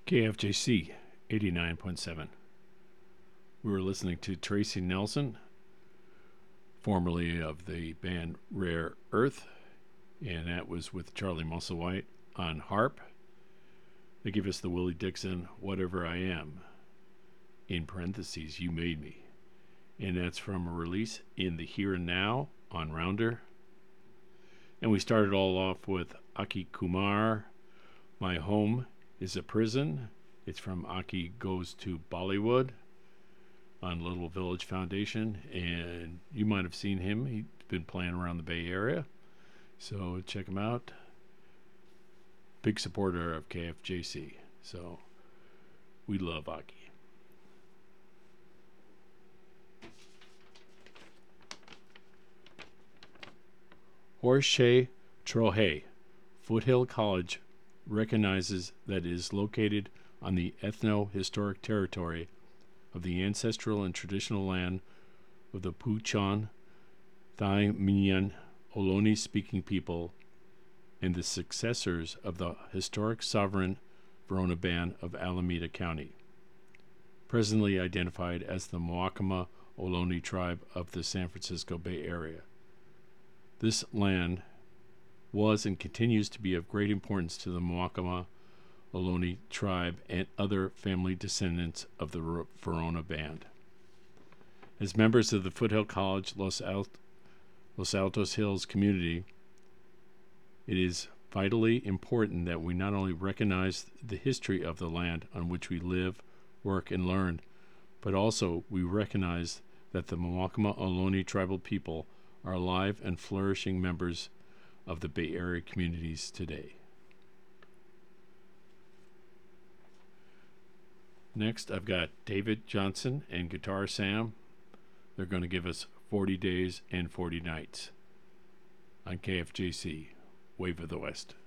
KFJC 89.7. We were listening to Tracy Nelson, formerly of the band Rare Earth, and that was with Charlie Musselwhite on harp. They give us the Willie Dixon Whatever I Am, in parentheses, You Made Me. And that's from a release in the Here and Now on Rounder. And we started all off with Aki Kumar, My Home is a Prison. It's from Aki Goes to Bollywood on Little Village Foundation. And you might have seen him. He's been playing around the Bay Area. So check him out. Big supporter of KFJC. So we love Aki. Horseshay Trohe Foothill College recognizes that it is located on the ethno-historic territory of the ancestral and traditional land of the Puchan, Thai Minyan, Ohlone-speaking people and the successors of the historic sovereign Verona Band of Alameda County, presently identified as the Mwakama Ohlone tribe of the San Francisco Bay Area. This land was and continues to be of great importance to the Mwakama Ohlone tribe and other family descendants of the Verona Band. As members of the Foothill College Los Altos Hills community, it is vitally important that we not only recognize the history of the land on which we live, work, and learn, but also we recognize that the Mwakama Ohlone tribal people are alive and flourishing members of the Bay Area communities today. Next, I've got David Johnson and Guitar Sam. They're going to give us 40 Days and 40 Nights on KFJC, Wave of the West.